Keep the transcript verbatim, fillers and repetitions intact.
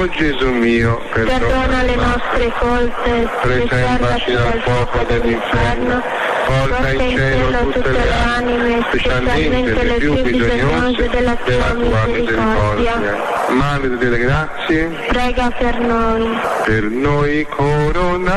O Gesù mio, perdona, perdona le nostre colpe, preservaci dal fuoco dell'inferno, porta in cielo tutte le anime, specialmente le più bisognose della tua misericordia. Madre delle grazie, Prega per noi. per noi corona